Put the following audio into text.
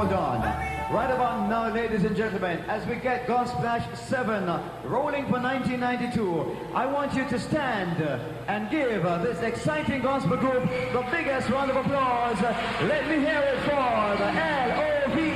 hold on. Right about now, ladies and gentlemen, as we get Gunsplash 7 rolling for 1992, I want you to stand and give this exciting gospel group the biggest round of applause. Let me hear it for the LOVE.